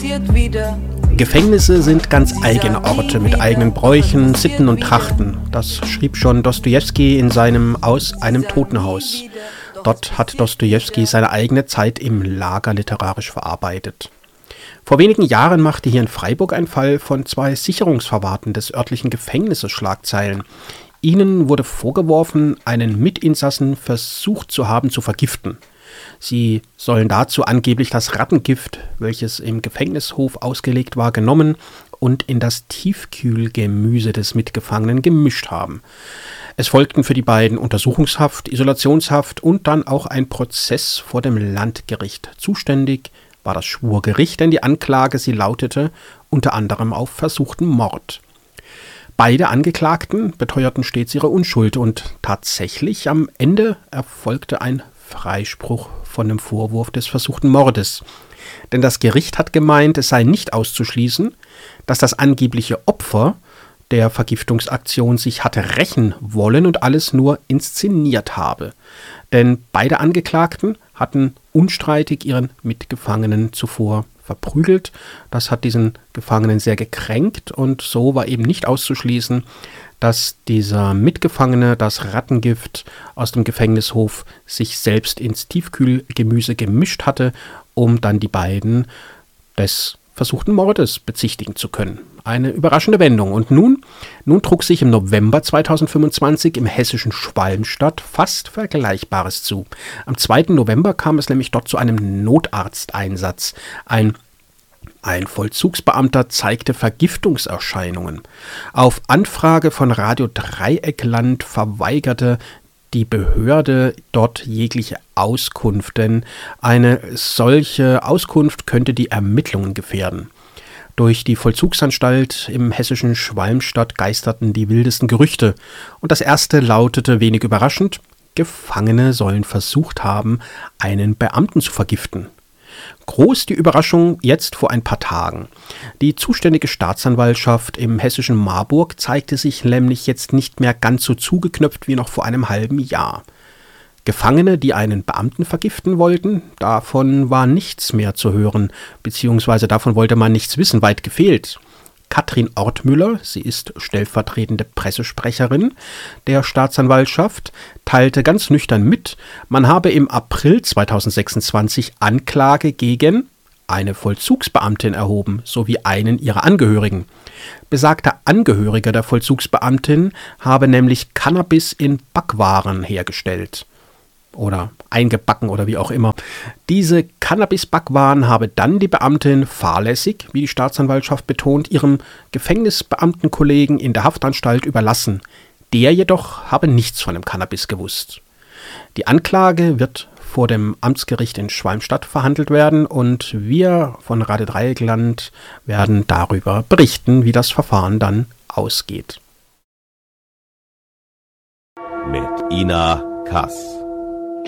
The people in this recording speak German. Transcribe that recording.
explodiert wieder. Gefängnisse sind ganz eigene Orte mit eigenen Bräuchen, Sitten und Trachten. Das schrieb schon Dostojewski in seinem Aus einem Totenhaus. Dort hat Dostojewski seine eigene Zeit im Lager literarisch verarbeitet. Vor wenigen Jahren machte hier in Freiburg ein Fall von 2 Sicherungsverwahrten des örtlichen Gefängnisses Schlagzeilen. Ihnen wurde vorgeworfen, einen Mitinsassen versucht zu haben zu vergiften. Sie sollen dazu angeblich das Rattengift, welches im Gefängnishof ausgelegt war, genommen und in das Tiefkühlgemüse des Mitgefangenen gemischt haben. Es folgten für die beiden Untersuchungshaft, Isolationshaft und dann auch ein Prozess vor dem Landgericht. Zuständig war das Schwurgericht, denn die Anklage, sie lautete unter anderem auf versuchten Mord. Beide Angeklagten beteuerten stets ihre Unschuld und tatsächlich am Ende erfolgte ein Freispruch von dem Vorwurf des versuchten Mordes. Denn das Gericht hat gemeint, es sei nicht auszuschließen, dass das angebliche Opfer der Vergiftungsaktion sich hatte rächen wollen und alles nur inszeniert habe. Denn beide Angeklagten hatten unstreitig ihren Mitgefangenen zuvor verprügelt. Das hat diesen Gefangenen sehr gekränkt und so war eben nicht auszuschließen, dass dieser Mitgefangene das Rattengift aus dem Gefängnishof sich selbst ins Tiefkühlgemüse gemischt hatte, um dann die beiden des versuchten Mordes bezichtigen zu können. Eine überraschende Wendung. Und nun trug sich im November 2025 im hessischen Schwalmstadt fast Vergleichbares zu. Am 2. November kam es nämlich dort zu einem Notarzteinsatz. Ein Vollzugsbeamter zeigte Vergiftungserscheinungen. Auf Anfrage von Radio Dreieckland verweigerte die Behörde dort jegliche Auskunft, denn eine solche Auskunft könnte die Ermittlungen gefährden. Durch die Vollzugsanstalt im hessischen Schwalmstadt geisterten die wildesten Gerüchte. Und das erste lautete wenig überraschend: Gefangene sollen versucht haben, einen Beamten zu vergiften. Groß die Überraschung jetzt vor ein paar Tagen. Die zuständige Staatsanwaltschaft im hessischen Marburg zeigte sich nämlich jetzt nicht mehr ganz so zugeknöpft wie noch vor einem halben Jahr. Gefangene, die einen Beamten vergiften wollten, davon war nichts mehr zu hören, beziehungsweise davon wollte man nichts wissen, weit gefehlt. Katrin Ortmüller, sie ist stellvertretende Pressesprecherin der Staatsanwaltschaft, teilte ganz nüchtern mit, man habe im April 2026 Anklage gegen eine Vollzugsbeamtin erhoben, sowie einen ihrer Angehörigen. Besagter Angehöriger der Vollzugsbeamtin habe nämlich Cannabis in Backwaren hergestellt. Oder eingebacken oder wie auch immer. Diese Cannabis-Backwaren habe dann die Beamtin fahrlässig, wie die Staatsanwaltschaft betont, ihrem Gefängnisbeamtenkollegen in der Haftanstalt überlassen. Der jedoch habe nichts von dem Cannabis gewusst. Die Anklage wird vor dem Amtsgericht in Schwalmstadt verhandelt werden und wir von Radio Dreieckland werden darüber berichten, wie das Verfahren dann ausgeht. Mit Ina Kass.